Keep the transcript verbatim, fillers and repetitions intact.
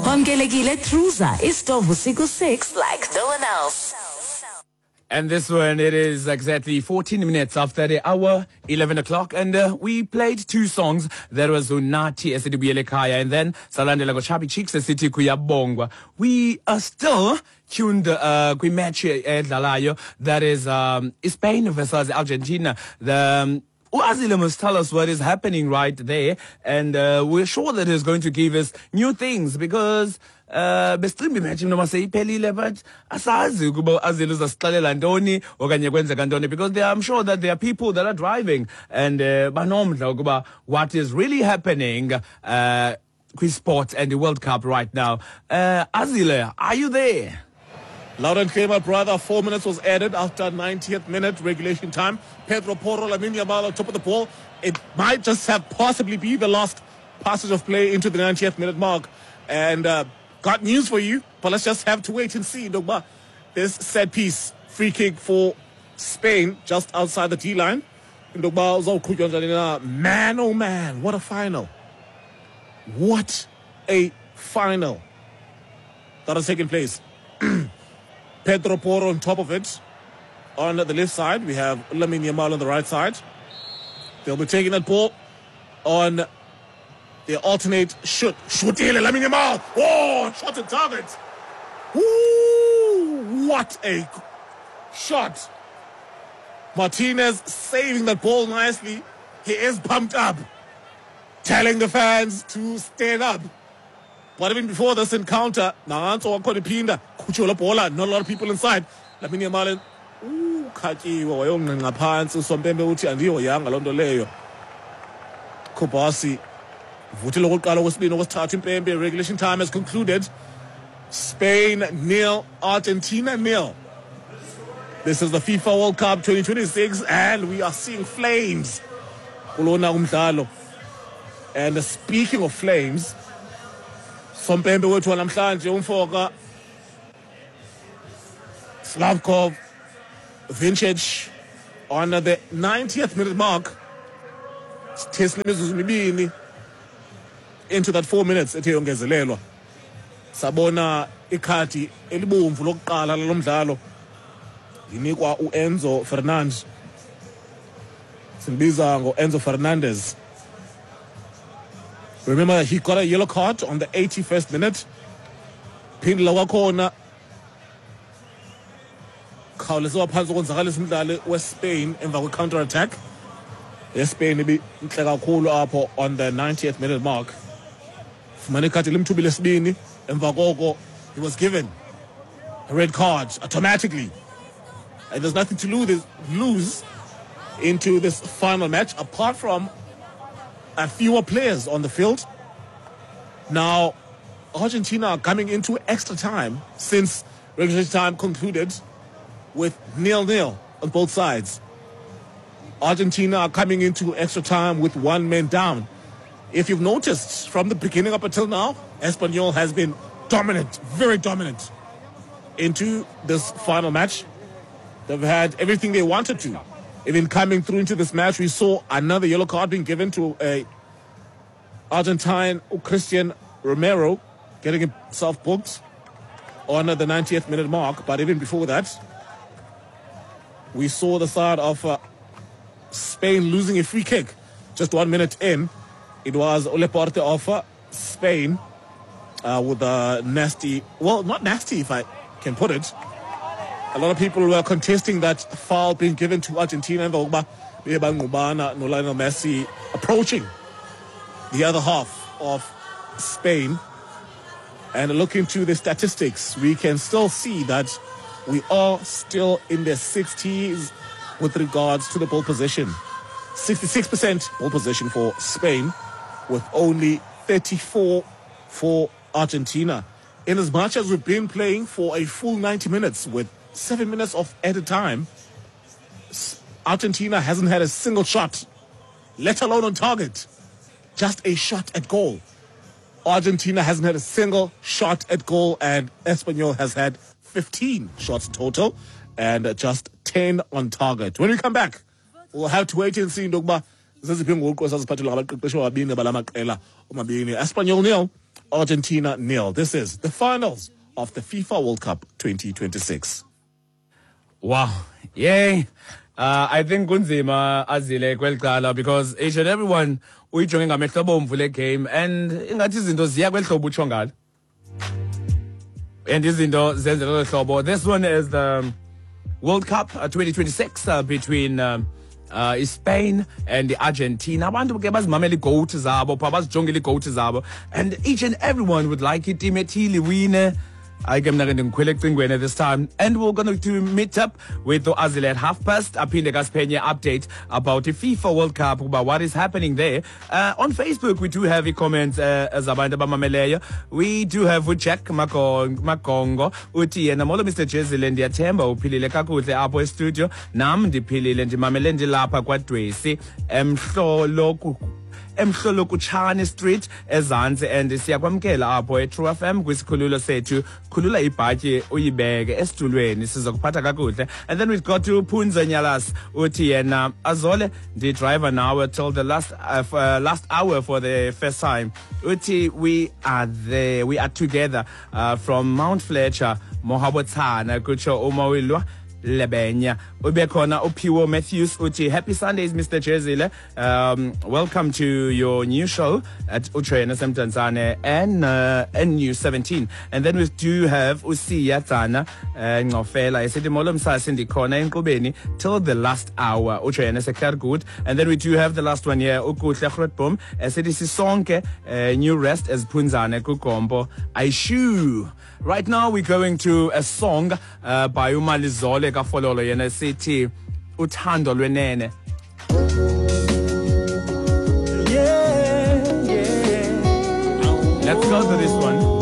Wamkelekile Truza is Vusiku six like no one else. And this one, it is exactly fourteen minutes after the hour, eleven o'clock. And uh, we played two songs. There was Unati, Esithi Buyele Ekhaya, and then Salandela Gochabi Chicks, Esithi Kuyabongwa. We are still tuned uh, kwi match edlalayo. That is um, Spain versus Argentina. The um, Azile must tell us what is happening right there, and uh, we're sure that he's going to give us new things because uh besicimba match noma seyiphelile, but asazi ukuba Azile uzasixelela ntoni okanye kwenzeka ntoni, because there, I'm sure that there are people that are driving and uh, banomdla ukuba what is really happening uh kwi sports and the World Cup right now. uh Azile, are you there? Loud and clear, my brother. Four minutes was added after ninetieth minute regulation time. Pedro Porro, Lamine Yamal on top of the ball. It might just have possibly be the last passage of play into the ninetieth minute mark. And uh, got news for you, but let's just have to wait and see. Dogba, this set piece, free kick for Spain just outside the D-line. Man, oh man, what a final. What a final that has taken place. Pedro Porro on top of it. On the left side, we have Lamine Yamal on the right side. They'll be taking that ball on the alternate shoot. Shoot, Lamine Yamal. Oh, shot at target. Ooh, what a shot. Martinez saving that ball nicely. He is pumped up, telling the fans to stand up. But even before this encounter, not a lot of people inside. Lamine Yamal, ooh, Kaki, Ngaphansi, Sompembe uthi andiyo yanga loo nto leyo. Kobasi, vutile okokuqala okwesibini okwesithathu impembe. Regulation time has concluded. Spain nil, Argentina nil. This is the FIFA World Cup twenty twenty-six, and we are seeing flames. Kulona umdlalo. And speaking of flames, Sompembe wethu namhlanje umfoka Slavkov, Vintage on the ninetieth minute mark. Into that four minutes ethe yongezelelwa. Sabona ikhadi elibomvu lokuqala lomdlalo linikwa uEnzo Fernandez. Simbiza ngoEnzo Fernandez. Remember, he got a yellow card on the eighty-first minute. Phindela kwakhona khawulezwa phansi ukwenzakalisa umdlalo weSpain emva kwe-counter attack. eSpain ibi inhle kakhulu apho on the ninetieth minute mark. Fumana ikhadi limthubi lesibini, emva koko he was given a red card automatically. And there's nothing to lose, lose into this final match apart from a fewer players on the field. Now, Argentina are coming into extra time since regulation time concluded with nil-nil on both sides. Argentina are coming into extra time with one man down. If you've noticed, from the beginning up until now, Espanyol has been dominant, very dominant into this final match. They've had everything they wanted to. Even coming through into this match, we saw another yellow card being given to a Argentine Christian Romero, getting himself booked on the ninetieth minute mark. But even before that, we saw the side of uh, Spain losing a free kick. Just one minute in, it was Oleporte of uh, Spain uh, with a nasty, well, not nasty if I can put it. A lot of people were contesting that foul being given to Argentina and Lionel Messi approaching the other half of Spain. And looking to the statistics, we can still see that we are still in the sixties with regards to the ball possession. sixty-six percent ball possession for Spain with only thirty-four for Argentina. In as much as we've been playing for a full ninety minutes with seven minutes of added time, Argentina hasn't had a single shot, let alone on target. Just a shot at goal. Argentina hasn't had a single shot at goal, and Espanyol has had fifteen shots total and just ten on target. When we come back, we'll have to wait and see. Espanyol nil, Argentina nil. This is the finals of the FIFA World Cup twenty twenty-six. Wow. Yay. Uh, I think kunzima azile kwelcala because each and everyone uyijonge ngamehlo bomvu le game and ingathi izinto ziya kwelhlobo utsho ngalo. And izinto zenze lolo hlobo. This one is the World Cup uh, twenty twenty-six uh, between um, uh, Spain and Argentina. Abantu ke bazimamela igoat zabo, pha bazijongela igoat zabo, and each and everyone would like it team ethile win. I am not going at this time, and we're going to meet up with the Azile at half past. Apinde Gaspenia update about the FIFA World Cup, about what is happening there. Uh, on Facebook, we do have a comment uh, as Mameleya. We do have we check Makongo Uti and Amolo Mister Jezil and the Atemba Upilile Kakute Apo Studio Nam di Pilil and Mamelendi Lapa Quadresi Msho Loku. Emhlolo kuChane Street ezantsi and siyakwamkela apho eTrue F M kwisikhululo sethu khulula ibhatyi uyibeke esitulweni sizokuphatha kakuhle. And then we've got to Phunza Nyalas uthi yena azole the driver now till the last uh, uh, last hour for the first time uthi we are there, we are together uh, from Mount Fletcher Mohabotsana kutsho umawilwa Lebenya. Ubekhona Upiwo Matthews uti happy Sundays Mister Jezile. Um, welcome to your new show at Utrena Semtanzane and uh, and News seventeen. And then we do have Usiya Tana Ngofela Esithi Molo Msasi ndikhona enkqubeni till the last hour. Utrena sekar good. And then we do have the last one here Ukuhle Grootboom esithi sisonke uh, new rest as Phunzane kuGombo Aishu. Right now we're going to a song uh, by Umalizole kafololo yena sithi uthando lwenene. Yeah, yeah. Let's go to this one.